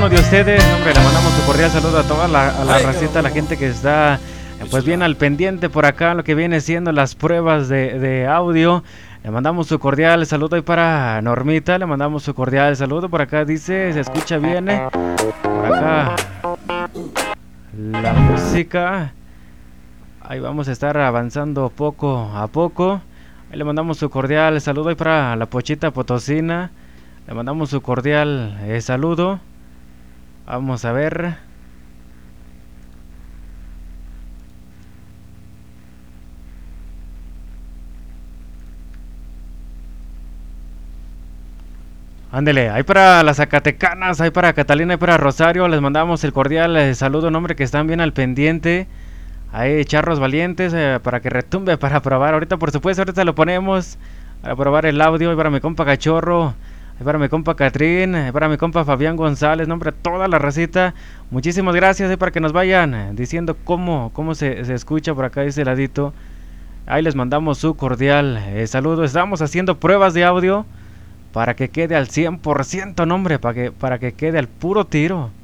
De ustedes, hombre, le mandamos un cordial saludo a toda la racita, a la gente que está pues bien al pendiente por acá, lo que viene siendo las pruebas de audio. Le mandamos su cordial saludo ahí para Normita, le mandamos su cordial saludo. Por acá dice, se escucha bien, por acá la música. Ahí vamos a estar avanzando poco a poco. Ahí le mandamos su cordial saludo ahí para la Pochita Potosina. Le mandamos su cordial saludo. Vamos a ver. Ándele, ahí para las Zacatecanas, ahí para Catalina, ahí para Rosario, les mandamos el cordial saludo, nombre que están bien al pendiente. Ahí charros valientes para que retumbe para probar. Ahorita por supuesto, ahorita lo ponemos para probar el audio. Ahí para mi compa Cachorro, ahí para mi compa Catrín, ahí para mi compa Fabián González, nombre toda la racita. Muchísimas gracias para que nos vayan diciendo cómo se escucha por acá de ese ladito. Ahí les mandamos su cordial saludo. Estamos haciendo pruebas de audio para que quede al 100%, nombre, para que quede al puro tiro.